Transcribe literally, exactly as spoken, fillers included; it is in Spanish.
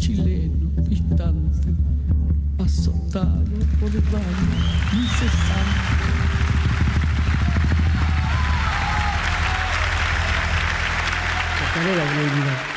chileno distante, azotado por el baño incesante. Chacarera de la divinidad.